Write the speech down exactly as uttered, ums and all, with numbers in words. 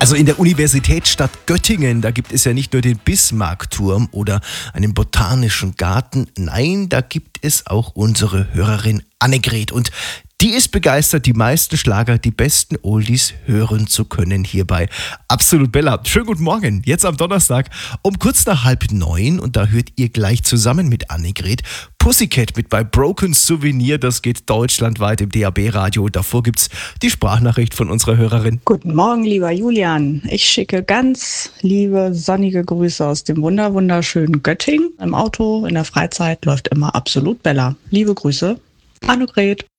Also in der Universitätsstadt Göttingen, da gibt es ja nicht nur den Bismarckturm oder einen botanischen Garten. Nein, da gibt es auch unsere Hörerin Annegret. Und die ist begeistert, die meisten Schlager, die besten Oldies hören zu können hier bei Absolut Bella. Schönen guten Morgen, jetzt am Donnerstag um kurz nach halb neun. Und da hört ihr gleich zusammen mit Annegret Pussycat mit bei Broken Souvenir. Das geht deutschlandweit im D A B-Radio. Davor gibt's die Sprachnachricht von unserer Hörerin. Guten Morgen, lieber Julian. Ich schicke ganz liebe, sonnige Grüße aus dem wunder wunderschönen Göttingen. Im Auto, in der Freizeit läuft immer Absolut Bella. Liebe Grüße, Annegret.